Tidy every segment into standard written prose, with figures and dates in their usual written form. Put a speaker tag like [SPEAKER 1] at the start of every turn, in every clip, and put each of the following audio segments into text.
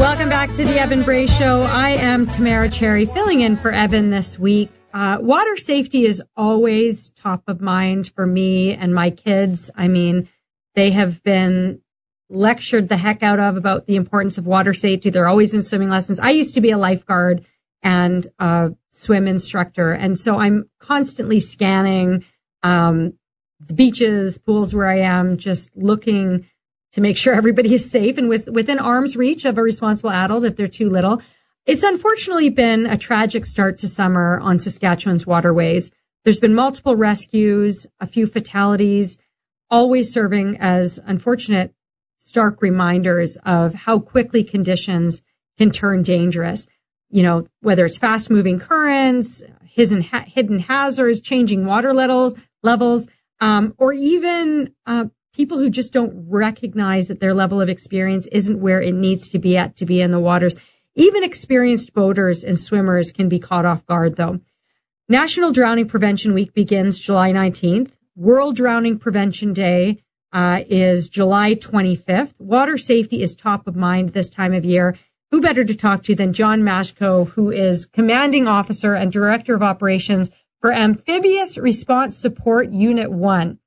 [SPEAKER 1] Welcome back to the Evan Bray Show. I am Tamara Cherry, filling in for Evan this week. Water safety is always top of mind for me and my kids. I mean, they have been lectured the heck out of about the importance of water safety. They're always in swimming lessons. I used to be a lifeguard and a swim instructor, and so I'm constantly scanning the beaches, pools where I am, just looking to make sure everybody is safe and within arm's reach of a responsible adult if they're too little. It's unfortunately been a tragic start to summer on Saskatchewan's waterways. There's been multiple rescues, a few fatalities, always serving as unfortunate, stark reminders of how quickly conditions can turn dangerous. You know, whether it's fast-moving currents, hidden hazards, changing water levels, or even people who just don't recognize that their level of experience isn't where it needs to be in the waters. Even experienced boaters and swimmers can be caught off guard, though. National Drowning Prevention Week begins July 19th. World Drowning Prevention Day is July 25th. Water safety is top of mind this time of year. Who better to talk to than John Mashko, who is Commanding Officer and Director of Operations for Amphibious Response Support Unit 1.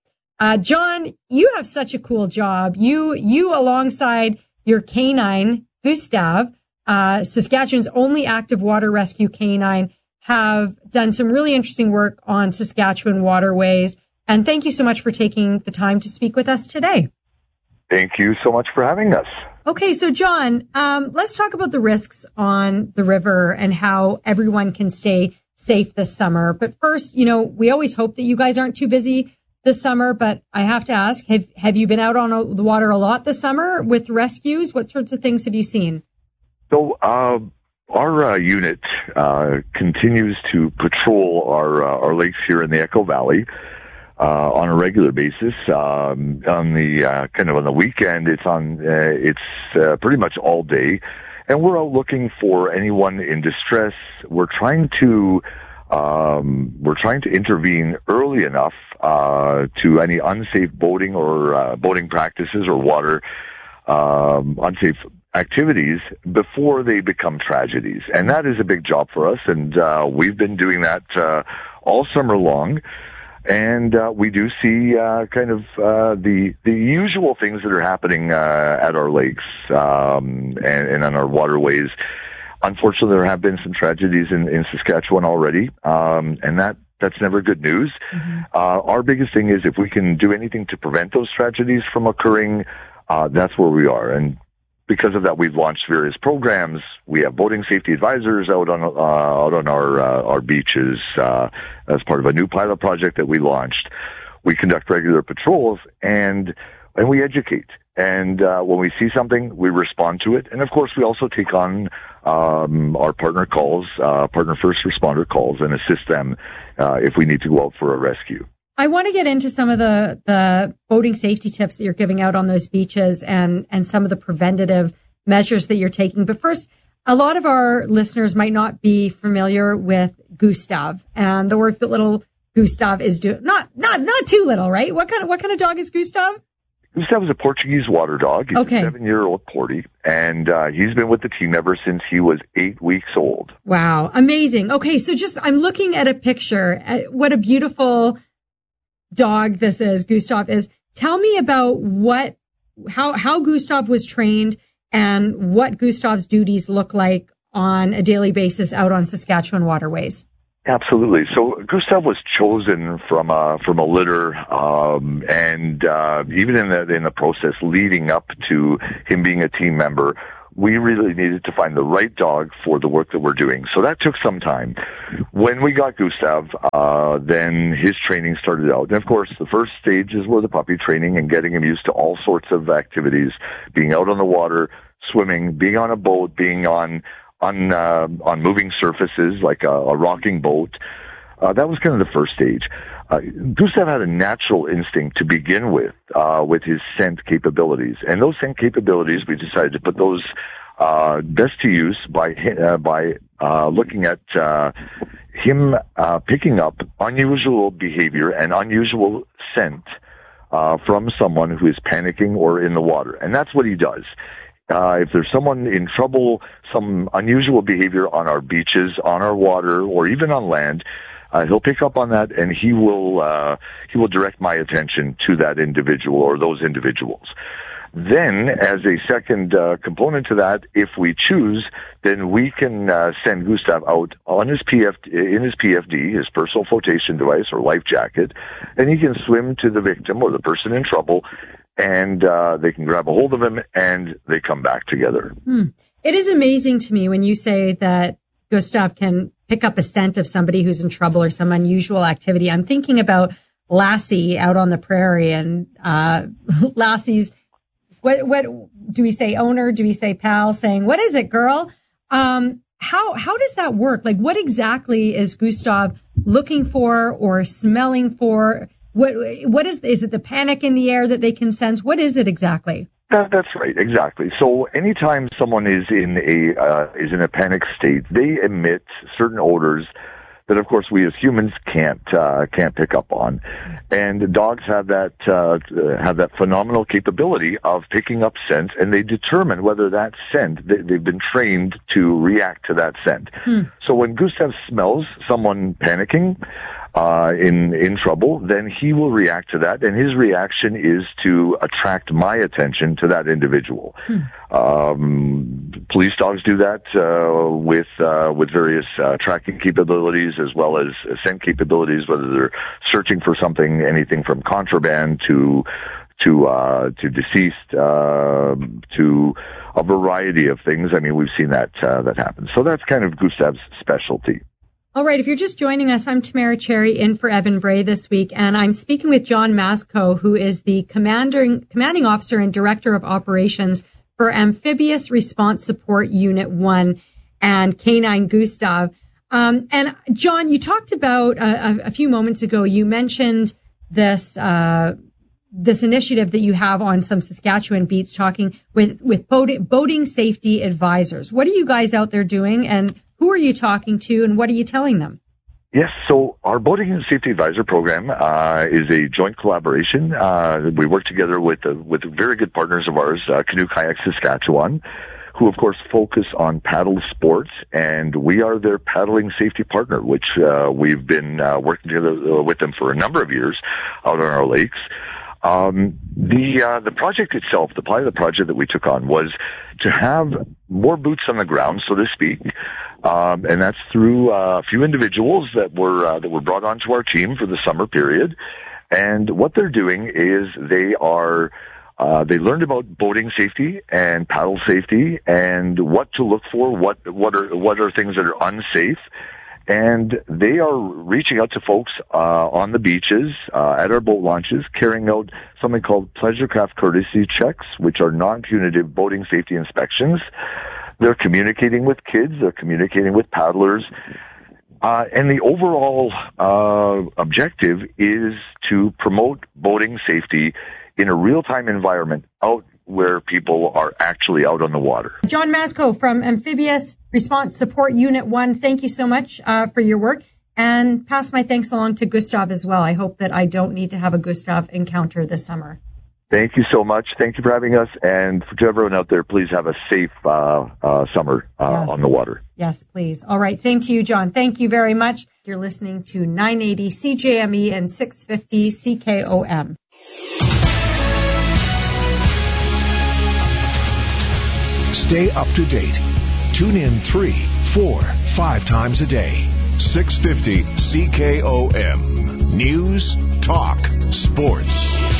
[SPEAKER 1] John, you have such a cool job. You alongside your canine, Gustav, Saskatchewan's only active water rescue canine, have done some really interesting work on Saskatchewan waterways. And thank you so much for taking the time to speak with us today.
[SPEAKER 2] Thank you so much for having us.
[SPEAKER 1] Okay, so John, let's talk about the risks on the river and how everyone can stay safe this summer. But first, you know, we always hope that you guys aren't too busy this summer, but I have to ask, have you been out on the water a lot this summer with rescues? What sorts of things have you seen?
[SPEAKER 2] So our unit continues to patrol our lakes here in the Echo Valley on a regular basis. On the weekend, it's pretty much all day, and we're out looking for anyone in distress. We're trying to intervene early enough to any unsafe boating or boating practices or water unsafe activities before they become tragedies. And that is a big job for us, and we've been doing that all summer long. And we do see the usual things that are happening at our lakes and on our waterways. Unfortunately, there have been some tragedies in Saskatchewan already, and that's never good news. Mm-hmm. Our biggest thing is if we can do anything to prevent those tragedies from occurring, that's where we are. And because of that, we've launched various programs. We have boating safety advisors out on our beaches as part of a new pilot project that we launched. We conduct regular patrols and we educate. And when we see something, we respond to it. And of course, we also take on our partner first responder calls, and assist them if we need to go out for a rescue.
[SPEAKER 1] I want to get into some of the boating safety tips that you're giving out on those beaches and some of the preventative measures that you're taking. But first, a lot of our listeners might not be familiar with Gustav and the work that little Gustav is doing. Not too little, right? What kind of dog is Gustav?
[SPEAKER 2] Gustav is a Portuguese water dog. He's
[SPEAKER 1] okay.
[SPEAKER 2] A 7-year-old Porty, and he's been with the team ever since he was 8 weeks old.
[SPEAKER 1] Wow, amazing. Okay, so I'm looking at a picture. What a beautiful dog this is, Gustav is. Tell me about how Gustav was trained and what Gustav's duties look like on a daily basis out on Saskatchewan waterways.
[SPEAKER 2] Absolutely. So Gustav was chosen from a litter, and even in the process leading up to him being a team member, we really needed to find the right dog for the work that we're doing. So that took some time. When we got Gustav, then his training started out. And of course, the first stages were the puppy training and getting him used to all sorts of activities, being out on the water, swimming, being on a boat, being on moving surfaces like a rocking boat. That was kind of the first stage. Gustav had a natural instinct to begin with his scent capabilities. And those scent capabilities, we decided to put those best to use by looking at him picking up unusual behavior and unusual scent from someone who is panicking or in the water. And that's what he does. if there's someone in trouble, some unusual behavior on our beaches, on our water, or even on land, he'll pick up on that, and he will direct my attention to that individual or those individuals. Then, as a second component to that, if we choose, then we can send Gustav out on his in his PFD, his personal flotation device or life jacket, and he can swim to the victim or the person in trouble, and they can grab a hold of him, and they come back together.
[SPEAKER 1] It is amazing to me when you say that Gustav can pick up a scent of somebody who's in trouble or some unusual activity. I'm thinking about Lassie out on the prairie, and Lassie's, what do we say, owner? Do we say pal? Saying, "What is it, girl?" How does that work? Like, what exactly is Gustav looking for or smelling for? What is it the panic in the air that they can sense? What is it exactly?
[SPEAKER 2] That's right, exactly. So anytime someone is in a panic state, they emit certain odors that, of course, we as humans can't pick up on, and dogs have that phenomenal capability of picking up scent, and they determine whether that scent, they've been trained to react to that scent. So when Gustav smells someone panicking, in trouble, then he will react to that, and his reaction is to attract my attention to that individual. Police dogs do that with various tracking capabilities as well as scent capabilities, whether they're searching for something, anything from contraband to deceased, to a variety of things. I mean, we've seen that happen. So that's kind of Gustav's specialty.
[SPEAKER 1] All right, if you're just joining us, I'm Tamara Cherry in for Evan Bray this week, and I'm speaking with John Masco, who is the commanding officer and director of operations for Amphibious Response Support Unit 1 and Canine Gustav. And John, you talked about a few moments ago, you mentioned this initiative that you have on some Saskatchewan beats, talking with boating safety advisors. What are you guys out there doing, and who are you talking to, and what are you telling them?
[SPEAKER 2] Yes, so our Boating and Safety Advisor program is a joint collaboration. We work together with very good partners of ours, Canoe Kayak Saskatchewan, who of course focus on paddle sports, and we are their paddling safety partner, which we've been working together with them for a number of years out on our lakes. The project itself, the pilot project that we took on, was to have more boots on the ground, so to speak, and that's through a few individuals that were brought onto our team for the summer period. And what they're doing is they learned about boating safety and paddle safety and what to look for, what are things that are unsafe. And they are reaching out to folks on the beaches, at our boat launches, carrying out something called pleasure craft courtesy checks, which are non-punitive boating safety inspections. They're communicating with kids, they're communicating with paddlers, and the overall objective is to promote boating safety in a real-time environment out where people are actually out on the water.
[SPEAKER 1] John Masco from Amphibious Response Support Unit 1, thank you so much for your work, and pass my thanks along to Gustav as well. I hope that I don't need to have a Gustav encounter this summer.
[SPEAKER 2] Thank you so much. Thank you for having us, and to everyone out there, please have a safe summer on the water.
[SPEAKER 1] Yes, please. All right, same to you, John. Thank you very much. You're listening to 980 CJME and 650 CKOM.
[SPEAKER 3] Stay up to date. Tune in 3, 4, 5 times a day. 650 CKOM. News, talk, sports.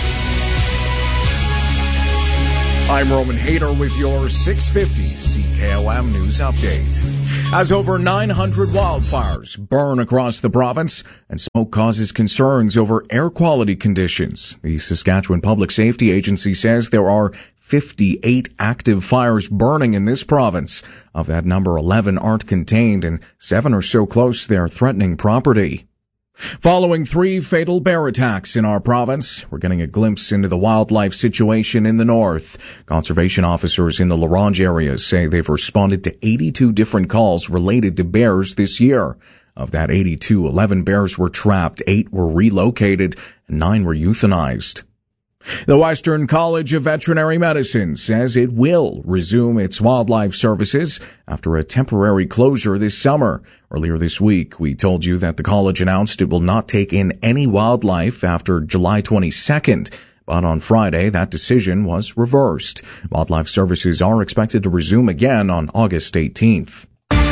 [SPEAKER 4] I'm Roman Hayter with your 650 CKOM News Update. As over 900 wildfires burn across the province and smoke causes concerns over air quality conditions, the Saskatchewan Public Safety Agency says there are 58 active fires burning in this province. Of that number, 11 aren't contained and 7 are so close they are threatening property. Following 3 fatal bear attacks in our province, we're getting a glimpse into the wildlife situation in the north. Conservation officers in the La Ronge area say they've responded to 82 different calls related to bears this year. Of that 82, 11 bears were trapped, 8 were relocated, and 9 were euthanized. The Western College of Veterinary Medicine says it will resume its wildlife services after a temporary closure this summer. Earlier this week, we told you that the college announced it will not take in any wildlife after July 22nd. But on Friday, that decision was reversed. Wildlife services are expected to resume again on August 18th.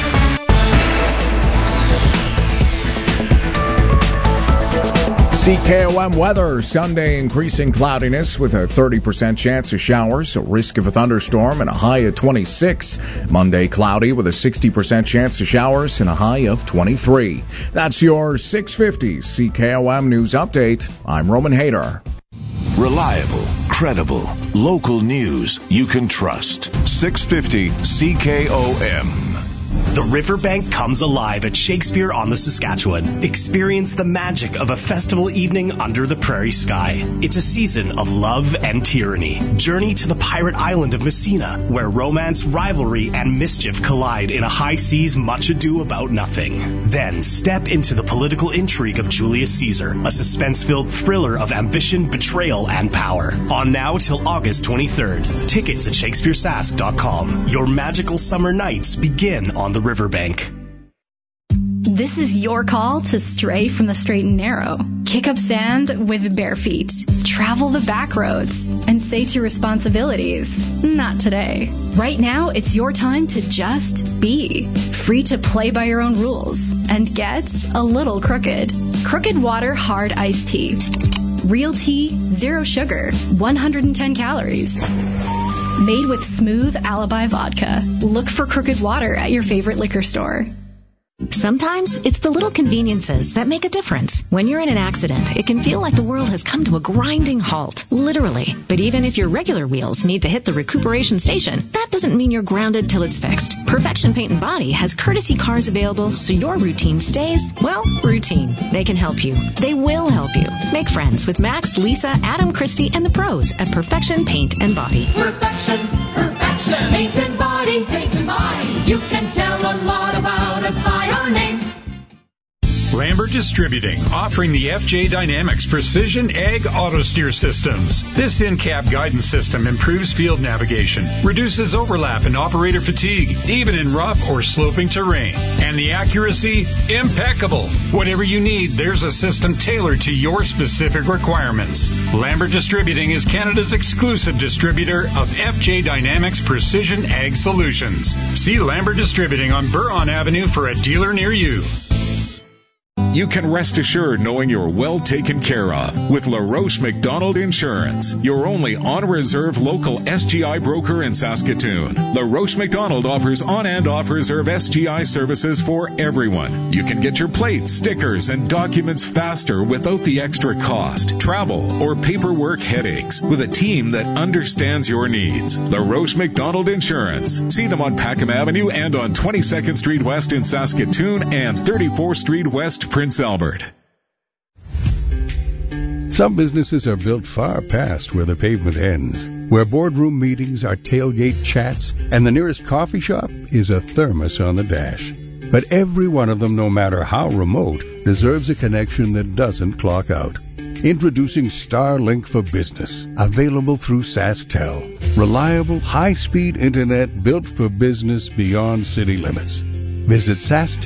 [SPEAKER 4] CKOM weather. Sunday, increasing cloudiness with a 30% chance of showers, a risk of a thunderstorm, and a high of 26. Monday, cloudy with a 60% chance of showers and a high of 23. That's your 650 CKOM News Update. I'm Roman Hayter.
[SPEAKER 3] Reliable, credible, local news you can trust. 650 CKOM.
[SPEAKER 5] The Riverbank comes alive at Shakespeare on the Saskatchewan. Experience the magic of a festival evening under the prairie sky. It's a season of love and tyranny. Journey to the pirate island of Messina, where romance, rivalry, and mischief collide in a high seas much ado about nothing. Then step into the political intrigue of Julius Caesar, a suspense-filled thriller of ambition, betrayal, and power. On now till August 23rd. Tickets at shakespearesask.com. Your magical summer nights begin on the Riverbank.
[SPEAKER 6] This is your call to stray from the straight and narrow. Kick up sand with bare feet. Travel the back roads and say to responsibilities, not today. Right now, it's your time to just be. Free to play by your own rules and get a little crooked. Crooked Water Hard Iced Tea. Real tea, zero sugar, 110 calories. Made with smooth Alibi vodka. Look for Crooked Water at your favorite liquor store.
[SPEAKER 7] Sometimes it's the little conveniences that make a difference. When you're in an accident, it can feel like the world has come to a grinding halt, literally. But even if your regular wheels need to hit the recuperation station, that doesn't mean you're grounded till it's fixed. Perfection Paint and Body has courtesy cars available so your routine stays, well, routine. They can help you. They will help you. Make friends with Max, Lisa, Adam, Christy, and the pros at Perfection Paint and Body.
[SPEAKER 8] Perfection Paint and Body. Paint and Body. You can tell a lot about us by our name.
[SPEAKER 9] Lambert Distributing, offering the FJ Dynamics Precision Ag Auto Steer Systems. This in-cab guidance system improves field navigation, reduces overlap and operator fatigue, even in rough or sloping terrain. And the accuracy, impeccable. Whatever you need, there's a system tailored to your specific requirements. Lambert Distributing is Canada's exclusive distributor of FJ Dynamics Precision Ag Solutions. See Lambert Distributing on Buron Avenue for a dealer near you.
[SPEAKER 10] You can rest assured knowing you're well taken care of with LaRoche McDonald Insurance, your only on-reserve local SGI broker in Saskatoon. LaRoche McDonald offers on- and off-reserve SGI services for everyone. You can get your plates, stickers, and documents faster without the extra cost, travel, or paperwork headaches with a team that understands your needs. LaRoche McDonald Insurance. See them on Packham Avenue and on 22nd Street West in Saskatoon and 34th Street West, Prince Albert.
[SPEAKER 11] Some businesses are built far past where the pavement ends, where boardroom meetings are tailgate chats, and the nearest coffee shop is a thermos on the dash. But every one of them, no matter how remote, deserves a connection that doesn't clock out. Introducing Starlink for Business, available through SaskTel. Reliable, high-speed internet built for business beyond city limits. Visit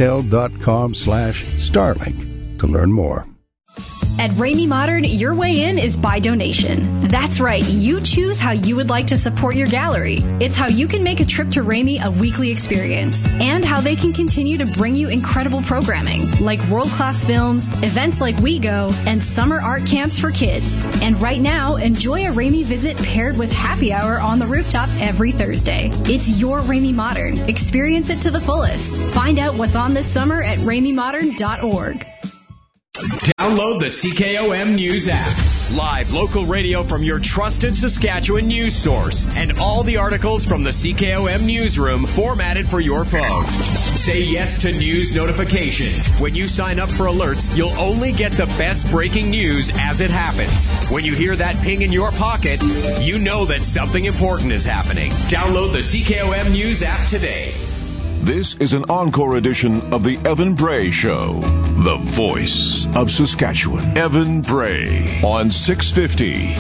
[SPEAKER 11] SaskTel.com/Starlink to learn more.
[SPEAKER 6] At Ramey Modern, your way in is by donation. That's right, you choose how you would like to support your gallery. It's how you can make a trip to Ramey a weekly experience, and how they can continue to bring you incredible programming, like world-class films, events like We Go, and summer art camps for kids. And right now, enjoy a Ramey visit paired with happy hour on the rooftop every Thursday. It's your Ramey Modern. Experience it to the fullest. Find out what's on this summer at RameyModern.org.
[SPEAKER 12] Download the CKOM News app. Live local radio from your trusted Saskatchewan news source. And all the articles from the CKOM newsroom formatted for your phone. Say yes to news notifications. When you sign up for alerts, you'll only get the best breaking news as it happens. When you hear that ping in your pocket, you know that something important is happening. Download the CKOM News app today.
[SPEAKER 3] This is an encore edition of the Evan Bray Show, the voice of Saskatchewan. Evan Bray on 650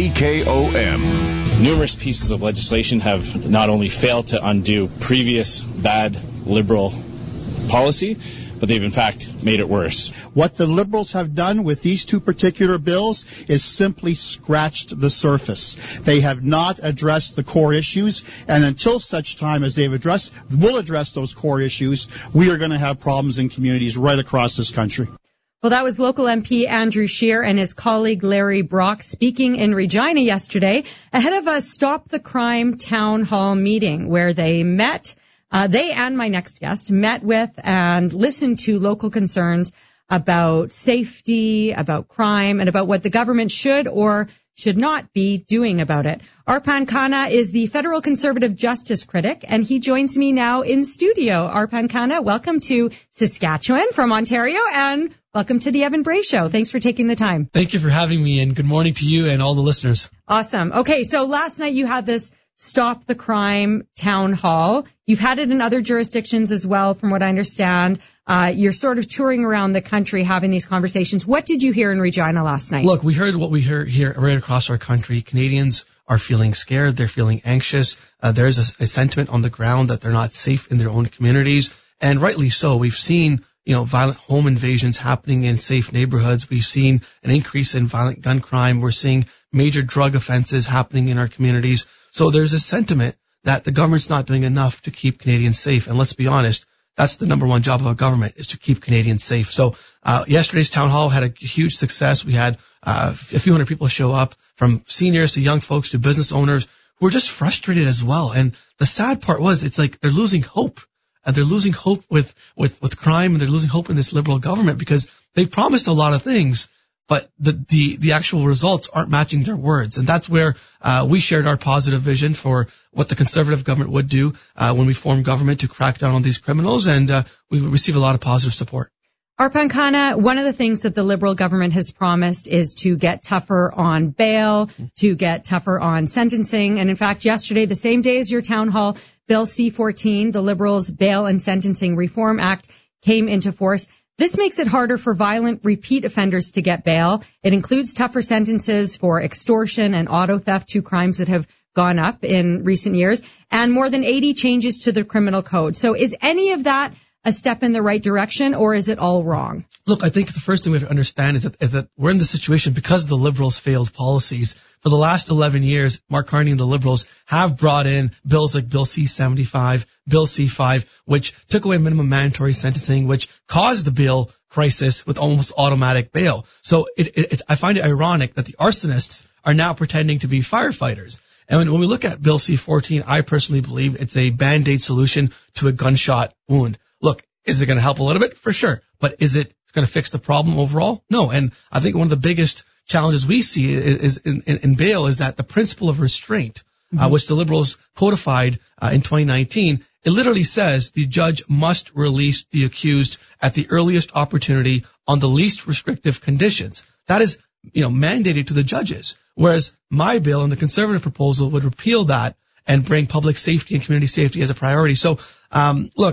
[SPEAKER 3] CKOM.
[SPEAKER 13] Numerous pieces of legislation have not only failed to undo previous bad Liberal policy, but they've in fact made it worse.
[SPEAKER 14] What the Liberals have done with these two particular bills is simply scratched the surface. They have not addressed the core issues, and until such time as will address those core issues, we are going to have problems in communities right across this country.
[SPEAKER 1] Well, that was local MP Andrew Scheer and his colleague Larry Brock speaking in Regina yesterday ahead of a Stop the Crime town hall meeting where they met. They and my next guest met with and listened to local concerns about safety, about crime, and about what the government should or should not be doing about it. Arpan Khanna is the federal conservative justice critic, and he joins me now in studio. Arpan Khanna, welcome to Saskatchewan from Ontario, and welcome to the Evan Bray Show. Thanks for taking the time.
[SPEAKER 15] Thank you for having me, and good morning to you and all the listeners.
[SPEAKER 1] Awesome. Okay, so last night you had this Stop the Crime town hall. You've had it in other jurisdictions as well, from what I understand. You're sort of touring around the country having these conversations. What did you hear in Regina last night?
[SPEAKER 15] Look, we heard what we hear here right across our country. Canadians are feeling scared. They're feeling anxious. There's a sentiment on the ground that they're not safe in their own communities, and rightly so. We've seen violent home invasions happening in safe neighborhoods. We've seen an increase in violent gun crime. We're seeing major drug offenses happening in our communities. So there's a sentiment that the government's not doing enough to keep Canadians safe. And let's be honest, that's the number one job of a government, is to keep Canadians safe. So yesterday's town hall had a huge success. We had a few hundred people show up, from seniors to young folks to business owners who were just frustrated as well. And the sad part was, it's like they're losing hope. And they're losing hope with crime, and they're losing hope in this Liberal government because they promised a lot of things, but the actual results aren't matching their words. And that's where we shared our positive vision for what the Conservative government would do when we form government to crack down on these criminals, and we received a lot of positive support.
[SPEAKER 1] Arpan Khanna, one of the things that the Liberal government has promised is to get tougher on bail, to get tougher on sentencing. And in fact, yesterday, the same day as your town hall, Bill C-14, the Liberals' Bail and Sentencing Reform Act, came into force. This makes it harder for violent repeat offenders to get bail. It includes tougher sentences for extortion and auto theft, two crimes that have gone up in recent years, and more than 80 changes to the criminal code. So is any of that a step in the right direction, or is it all wrong?
[SPEAKER 15] Look, I think the first thing we have to understand is that we're in this situation because of the Liberals' failed policies. For the last 11 years, Mark Carney and the Liberals have brought in bills like Bill C-75, Bill C-5, which took away minimum mandatory sentencing, which caused the bail crisis with almost automatic bail. So I find it ironic that the arsonists are now pretending to be firefighters. And when we look at Bill C-14, I personally believe it's a Band-Aid solution to a gunshot wound. Look, is it going to help a little bit? For sure. But is it going to fix the problem overall? No. And I think one of the biggest challenges we see is in bail is that the principle of restraint, which the Liberals codified in 2019, it literally says the judge must release the accused at the earliest opportunity on the least restrictive conditions. That is, mandated to the judges. Whereas my bill and the Conservative proposal would repeal that and bring public safety and community safety as a priority. So, look,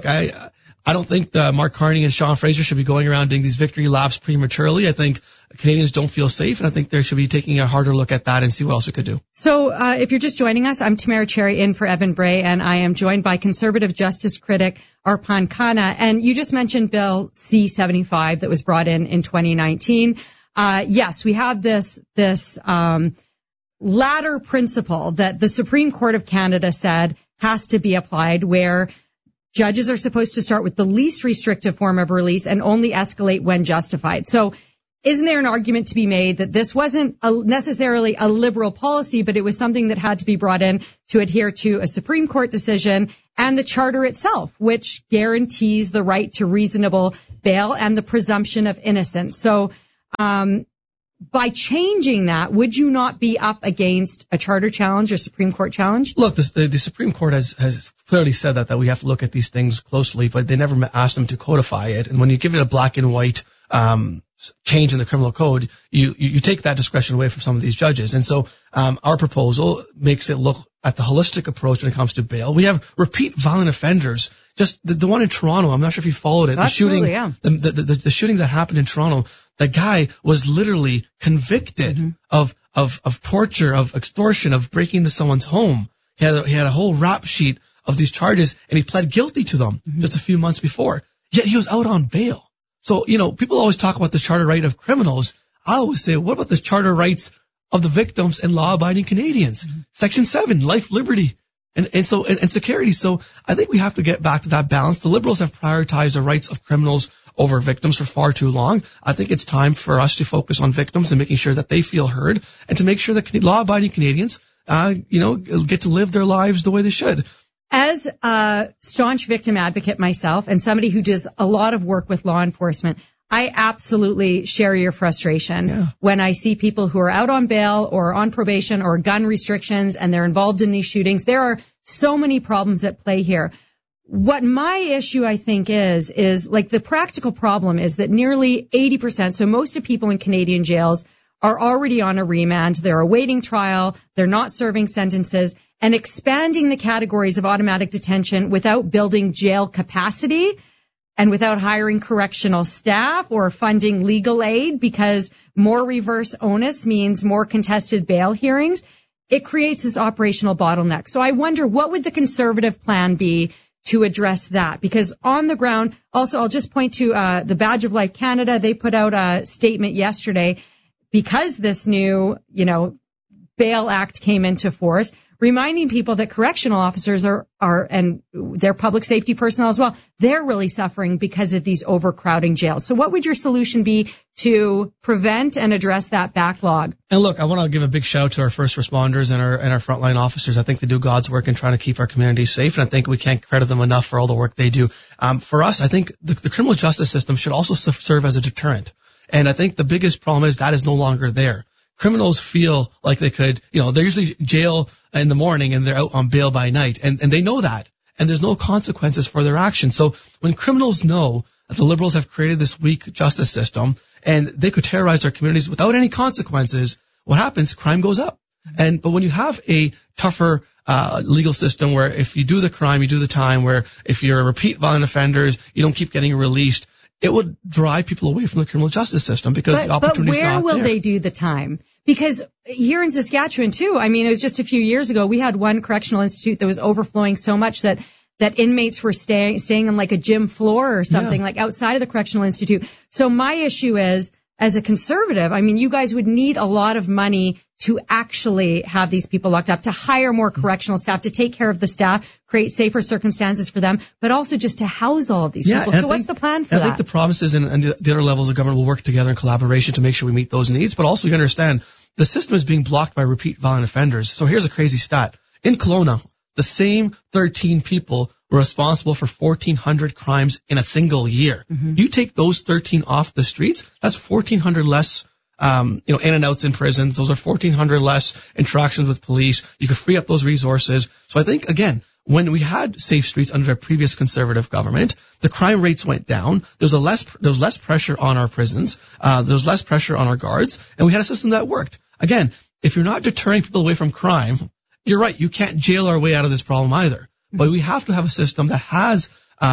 [SPEAKER 15] I don't think Mark Carney and Sean Fraser should be going around doing these victory laps prematurely. I think Canadians don't feel safe, and I think they should be taking a harder look at that and see what else we could do. So if you're just joining us, I'm Tamara Cherry in for Evan Bray, and I am joined by Conservative justice critic Arpan Khanna. And you just mentioned Bill C-75 that was brought in 2019. Yes, we have this ladder principle that the Supreme Court of Canada said has to be applied, where judges are supposed to start with the least restrictive form of release and only escalate when justified. So isn't there an argument to be made that this wasn't necessarily a Liberal policy, but it was something that had to be brought in to adhere to a Supreme Court decision and the Charter itself, which guarantees the right to reasonable bail and the presumption of innocence? So by changing that, would you not be up against a Charter challenge or Supreme Court challenge? Look, the Supreme Court has clearly said that we have to look at these things closely, but they never asked them to codify it. And when you give it a black and white change in the criminal code, you take that discretion away from some of these judges. And so our proposal makes it look at the holistic approach when it comes to bail. We have repeat violent offenders. Just the one in Toronto, I'm not sure if you followed it.
[SPEAKER 1] Absolutely,
[SPEAKER 15] the shooting that happened in Toronto, the guy was literally convicted of torture, of extortion, of breaking into someone's home. He had a whole rap sheet of these charges, and he pled guilty to them just a few months before. Yet he was out on bail. So, people always talk about the charter right of criminals. I always say, what about the charter rights of the victims and law-abiding Canadians? Section 7, life, liberty, and security. So I think we have to get back to that balance. The Liberals have prioritized the rights of criminals over victims for far too long. I think it's time for us to focus on victims and making sure that they feel heard, and to make sure that law-abiding Canadians, get to live their lives the way they should.
[SPEAKER 1] As a staunch victim advocate myself, and somebody who does a lot of work with law enforcement, I absolutely share your frustration when I see people who are out on bail or on probation or gun restrictions, and they're involved in these shootings. There are so many problems at play here. What my issue, I think, is like the practical problem is that nearly 80%, so most of people in Canadian jails are already on a remand. They're awaiting trial. They're not serving sentences. And expanding the categories of automatic detention without building jail capacity and without hiring correctional staff or funding legal aid, because more reverse onus means more contested bail hearings, it creates this operational bottleneck. So I wonder, what would the Conservative plan be to address that? Because on the ground, also, I'll just point to the Badge of Life Canada. They put out a statement yesterday because this new, Bail Act came into force, reminding people that correctional officers are and their public safety personnel as well, they're really suffering because of these overcrowding jails. So what would your solution be to prevent and address that backlog?
[SPEAKER 15] And look, I want to give a big shout out to our first responders and our frontline officers. I think they do God's work in trying to keep our communities safe, and I think we can't credit them enough for all the work they do. For us, I think the criminal justice system should also serve as a deterrent. And I think the biggest problem is that is no longer there. Criminals feel like they could, they're usually jail in the morning and they're out on bail by night. And they know that. And there's no consequences for their actions. So when criminals know that the Liberals have created this weak justice system and they could terrorize their communities without any consequences, what happens? Crime goes up. But when you have a tougher legal system where if you do the crime, you do the time, where if you're a repeat violent offenders, you don't keep getting released, it would drive people away from the criminal justice system because the opportunity is not there.
[SPEAKER 1] But where will they do the time? Because here in Saskatchewan, too, I mean, it was just a few years ago, we had one correctional institute that was overflowing so much that inmates were staying on like a gym floor or something, like outside of the correctional institute. So my issue is, as a Conservative, I mean, you guys would need a lot of money to actually have these people locked up, to hire more correctional staff, to take care of the staff, create safer circumstances for them, but also just to house all of these people. So what's the plan for that?
[SPEAKER 15] I think the provinces and the other levels of government will work together in collaboration to make sure we meet those needs. But also you understand the system is being blocked by repeat violent offenders. So here's a crazy stat. In Kelowna, the same 13 people were responsible for 1,400 crimes in a single year. You take those 13 off the streets, that's 1,400 less, in and outs in prisons. Those are 1,400 less interactions with police. You could free up those resources. So I think, again, when we had safe streets under a previous Conservative government, the crime rates went down. There was less pressure on our prisons. There was less pressure on our guards, and we had a system that worked. Again, if you're not deterring people away from crime, you're right. You can't jail our way out of this problem either. But we have to have a system that has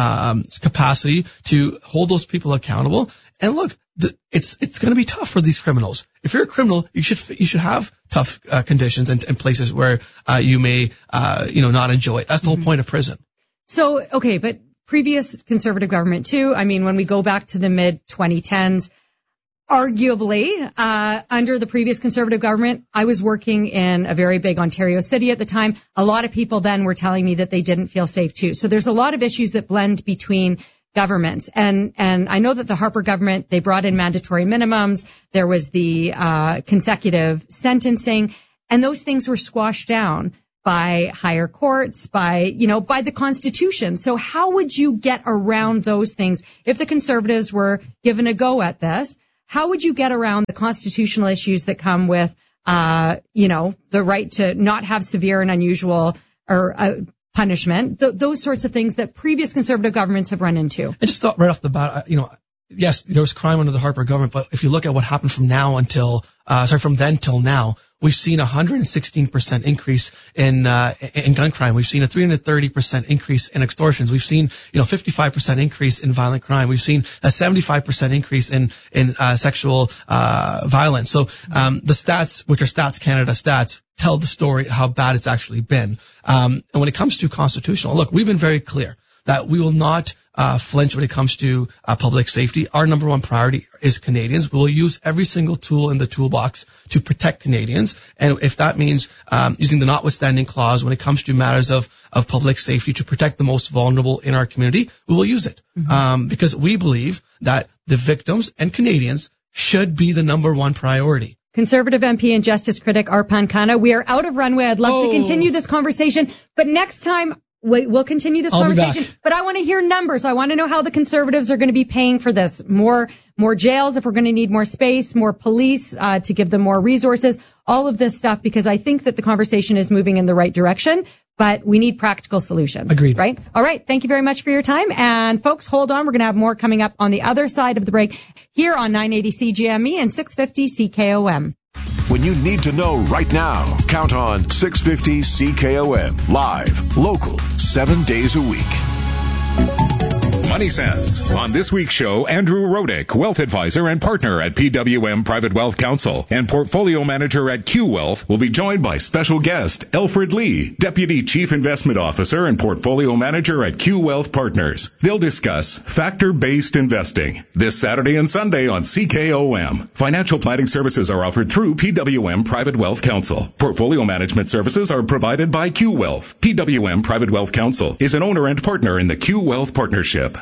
[SPEAKER 15] capacity to hold those people accountable. And look, it's going to be tough for these criminals. If you're a criminal, you should have tough conditions and places where you may not enjoy it. That's the whole point of prison.
[SPEAKER 1] So okay, but previous Conservative government too. I mean, when we go back to the mid 2010s. Arguably, under the previous Conservative government, I was working in a very big Ontario city at the time. A lot of people then were telling me that they didn't feel safe too. So there's a lot of issues that blend between governments. And I know that the Harper government, they brought in mandatory minimums. There was the consecutive sentencing, and those things were squashed down by higher courts, by the Constitution. So how would you get around those things if the Conservatives were given a go at this? How would you get around the constitutional issues that come with, the right to not have severe and unusual or punishment, those sorts of things that previous Conservative governments have run into?
[SPEAKER 15] I just thought right off the bat, yes, there was crime under the Harper government, but if you look at what happened from then till now, we've seen a 116% increase in gun crime. We've seen a 330% increase in extortions. We've seen, 55% increase in violent crime. We've seen a 75% increase in sexual violence. So the stats, which are Stats Canada stats, tell the story how bad it's actually been. And when it comes to constitutional, look, we've been very clear that we will not flinch when it comes to public safety. Our number one priority is Canadians. We will use every single tool in the toolbox to protect Canadians. And if that means using the notwithstanding clause when it comes to matters of public safety to protect the most vulnerable in our community, we will use it. Because we believe that the victims and Canadians should be the number one priority.
[SPEAKER 1] Conservative MP and justice critic Arpan Khanna, we are out of runway. I'd love to continue this conversation, but next time we'll continue this conversation. But I want to hear numbers. I want to know how the Conservatives are going to be paying for this. More jails if we're going to need more space, more police to give them more resources, all of this stuff, because I think that the conversation is moving in the right direction, but we need practical solutions.
[SPEAKER 15] Agreed.
[SPEAKER 1] Right? All right. Thank you very much for your time. And folks, hold on. We're going to have more coming up on the other side of the break here on 980 CJME and 650 CKOM.
[SPEAKER 3] When you need to know right now, count on 650 CKOM. Live, local, 7 days a week.
[SPEAKER 10] Money Sense. On this week's show, Andrew Rodick, wealth advisor and partner at PWM Private Wealth Counsel and portfolio manager at Q Wealth, will be joined by special guest Alfred Lee, deputy chief investment officer and portfolio manager at Q Wealth Partners. They'll discuss factor-based investing this Saturday and Sunday on CKOM. Financial planning services are offered through PWM Private Wealth Counsel. Portfolio management services are provided by Q Wealth. PWM Private Wealth Counsel is an owner and partner in the Q Wealth Partnership.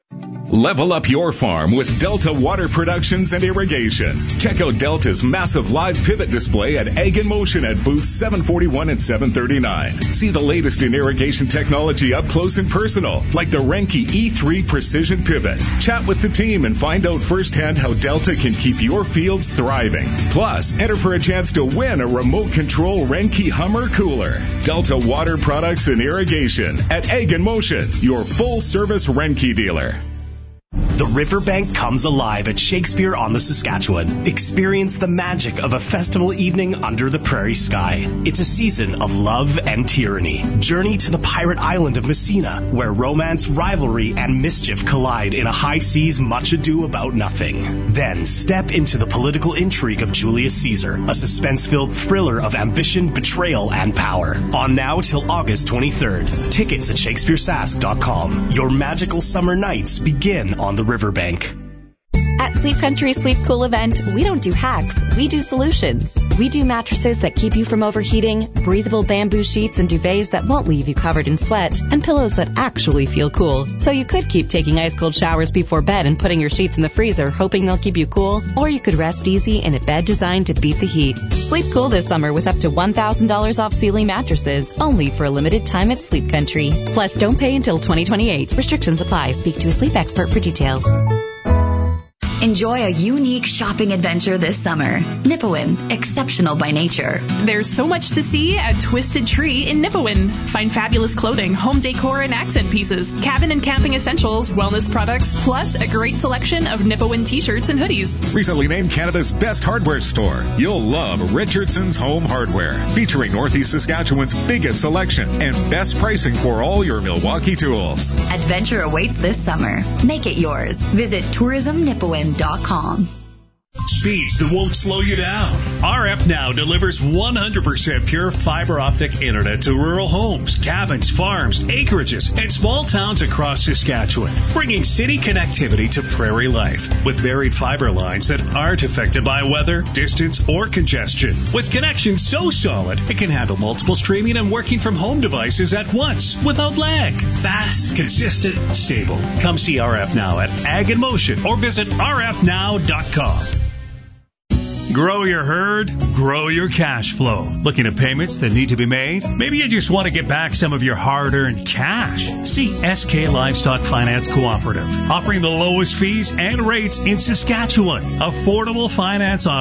[SPEAKER 10] Level up your farm with Delta Water Productions and Irrigation. Check out Delta's massive live pivot display at Ag in Motion at booths 741 and 739. See the latest in irrigation technology up close and personal, like the Renke E3 Precision Pivot. Chat with the team and find out firsthand how Delta can keep your fields thriving. Plus, enter for a chance to win a remote control Renke Hummer cooler. Delta Water Products and Irrigation at Ag in Motion, your full-service Renke dealer.
[SPEAKER 5] The Riverbank comes alive at Shakespeare on the Saskatchewan. Experience the magic of a festival evening under the prairie sky. It's a season of love and tyranny. Journey to the pirate island of Messina, where romance, rivalry, and mischief collide in a high seas much ado about nothing. Then step into the political intrigue of Julius Caesar, a suspense-filled thriller of ambition, betrayal, and power. On now till August 23rd. Tickets at ShakespeareSask.com. Your magical summer nights begin on the Riverbank.
[SPEAKER 16] At Sleep Country Sleep Cool event, we don't do hacks, we do solutions. We do mattresses that keep you from overheating, breathable bamboo sheets and duvets that won't leave you covered in sweat, and pillows that actually feel cool. So you could keep taking ice cold showers before bed and putting your sheets in the freezer, hoping they'll keep you cool, or you could rest easy in a bed designed to beat the heat. Sleep cool this summer with up to $1,000 off Sealy mattresses, only for a limited time at Sleep Country. Plus, don't pay until 2028. Restrictions apply. Speak to a sleep expert for details.
[SPEAKER 17] Enjoy a unique shopping adventure this summer. Nipawin, exceptional by nature.
[SPEAKER 18] There's so much to see at Twisted Tree in Nipawin. Find fabulous clothing, home decor and accent pieces, cabin and camping essentials, wellness products, plus a great selection of Nipawin t-shirts and hoodies.
[SPEAKER 10] Recently named Canada's best hardware store, you'll love Richardson's Home Hardware, featuring Northeast Saskatchewan's biggest selection and best pricing for all your Milwaukee tools.
[SPEAKER 17] Adventure awaits this summer. Make it yours. Visit tourismnipawin.com.
[SPEAKER 19] Speeds that won't slow you down. RF Now delivers 100% pure fiber optic internet to rural homes, cabins, farms, acreages, and small towns across Saskatchewan, bringing city connectivity to prairie life with buried fiber lines that aren't affected by weather, distance, or congestion. With connections so solid, it can handle multiple streaming and working from home devices at once without lag. Fast, consistent, stable. Come see RF Now at Ag in Motion or visit rfnow.com. Grow your herd, grow your cash flow. Looking at payments that need to be made? Maybe you just want to get back some of your hard-earned cash. See SK Livestock Finance Cooperative, offering the lowest fees and rates in Saskatchewan. Affordable finance options